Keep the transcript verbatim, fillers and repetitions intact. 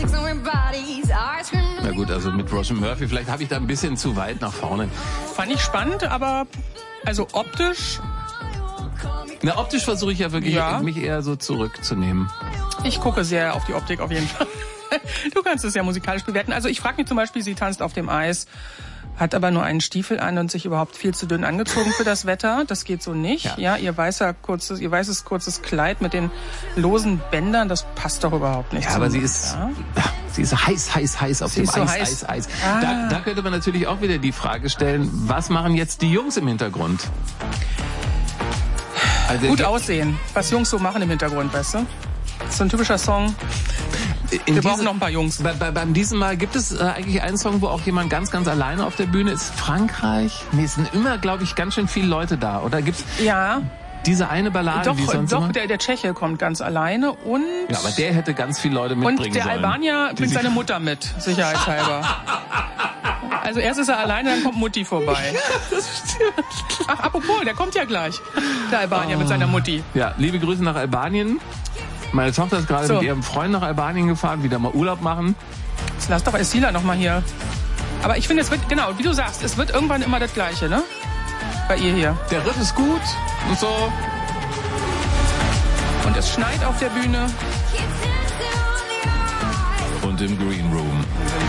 Na gut, also mit Roisin Murphy, vielleicht habe ich da ein bisschen zu weit nach vorne. Fand ich spannend, aber also optisch... Na, optisch versuche ich ja wirklich, ja. mich eher so zurückzunehmen. Ich gucke sehr auf die Optik auf jeden Fall. Du kannst es ja musikalisch bewerten. Also ich frage mich zum Beispiel, sie tanzt auf dem Eis, hat aber nur einen Stiefel an und sich überhaupt viel zu dünn angezogen für das Wetter. Das geht so nicht. Ja, ja ihr, weißer, kurzes, ihr weißes kurzes Kleid mit den losen Bändern, das passt doch überhaupt nicht. Ja, aber sie ist, ja? sie ist heiß, heiß, heiß auf sie dem ist so Eis, heiß. Eis, Eis. Ah. Da, da könnte man natürlich auch wieder die Frage stellen, was machen jetzt die Jungs im Hintergrund? Also Gut aussehen, was Jungs so machen im Hintergrund, weißt du? Das ist so ein typischer Song. In Wir brauchen diese, noch ein paar Jungs. Bei, bei, beim diesem Mal gibt es äh, eigentlich einen Song, wo auch jemand ganz, ganz alleine auf der Bühne ist. Frankreich? Nee, es sind immer, glaube ich, ganz schön viele Leute da. Oder gibt's ja. diese eine Ballade? Doch, wie sonst doch immer? Der, der Tscheche kommt ganz alleine und... Ja, aber der hätte ganz viele Leute mitbringen sollen. Und der sollen. Albanier bringt seine Mutter mit, sicherheitshalber. Also erst ist er alleine, dann kommt Mutti vorbei. Das stimmt. Ach, apropos, der kommt ja gleich, der Albanier oh. mit seiner Mutti. Ja, liebe Grüße nach Albanien. Meine Tochter ist gerade so. mit ihrem Freund nach Albanien gefahren, wieder mal Urlaub machen. Jetzt lass doch Esila noch mal hier. Aber ich finde, es wird, genau, wie du sagst, es wird irgendwann immer das Gleiche, ne? Bei ihr hier. Der Riff ist gut und so. Und es schneit auf der Bühne. Und im Green Room.